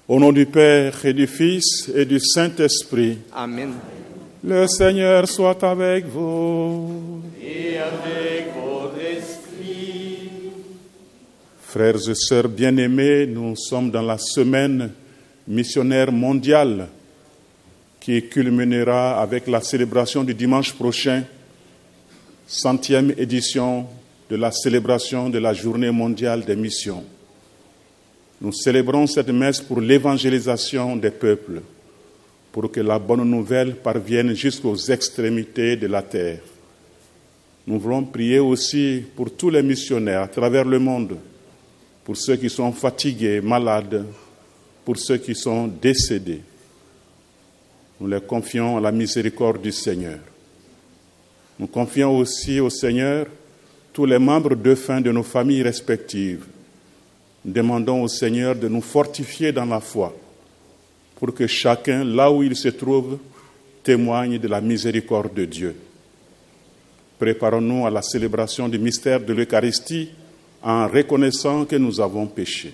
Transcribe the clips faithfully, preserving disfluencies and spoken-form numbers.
Au nom du Père et du Fils et du Saint-Esprit. Amen. Le Seigneur soit avec vous. Et avec votre esprit. Frères et sœurs bien-aimés, nous sommes dans la semaine missionnaire mondiale qui culminera avec la célébration du dimanche prochain, centième édition de la célébration de la Journée mondiale des missions. Nous célébrons cette messe pour l'évangélisation des peuples, pour que la bonne nouvelle parvienne jusqu'aux extrémités de la terre. Nous voulons prier aussi pour tous les missionnaires à travers le monde, pour ceux qui sont fatigués, malades, pour ceux qui sont décédés. Nous les confions à la miséricorde du Seigneur. Nous confions aussi au Seigneur tous les membres défunts de nos familles respectives. Nous demandons au Seigneur de nous fortifier dans la foi, pour que chacun, là où il se trouve, témoigne de la miséricorde de Dieu. Préparons-nous à la célébration du mystère de l'Eucharistie en reconnaissant que nous avons péché.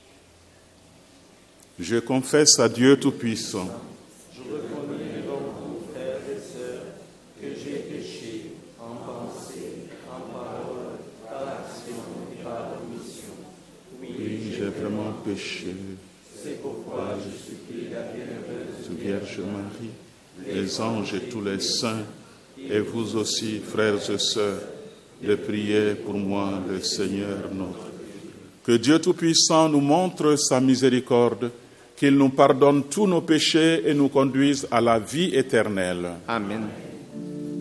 Je confesse à Dieu Tout-Puissant. Je reconnais donc, vous, frères et sœurs, que j'ai péché en pensée, en parole, par action et par omission. Oui, Oui, j'ai vraiment péché. c'est pourquoi je supplie la bienheureuse Vierge Marie, les anges et tous les saints, et vous aussi, frères et sœurs, de prier pour moi, le Seigneur notre. Que Dieu Tout-Puissant nous montre sa miséricorde, qu'il nous pardonne tous nos péchés et nous conduise à la vie éternelle. Amen.